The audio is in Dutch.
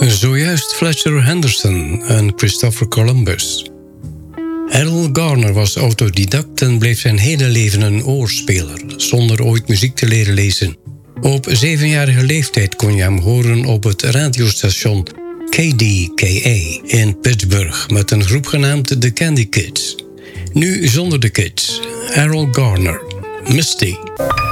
Zojuist Fletcher Henderson en Christopher Columbus. Errol Garner was autodidact en bleef zijn hele leven een oorspeler, zonder ooit muziek te leren lezen. Op 7-jarige leeftijd kon je hem horen op het radiostation KDKA in Pittsburgh met een groep genaamd The Candy Kids. Nu zonder de Kids. Errol Garner, Misty.